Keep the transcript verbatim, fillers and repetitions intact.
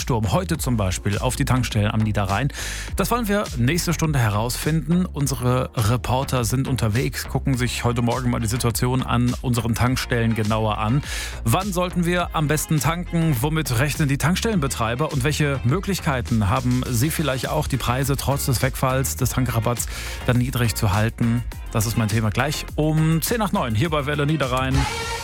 Ansturm heute zum Beispiel auf die Tankstellen am Niederrhein? Das wollen wir nächste Stunde herausfinden. Unsere Reporter sind unterwegs, gucken sich heute Morgen mal die Situation an unseren Tankstellen genauer an. Wann sollten wir am besten tanken? Womit rechnen die Tankstellenbetreiber? Und welche Möglichkeiten haben sie vielleicht auch, die Preise trotz des Wegfalls des Tankrabatts dann niedrig zu halten? Das ist mein Thema gleich um zehn nach neun hier bei Welle Niederrhein.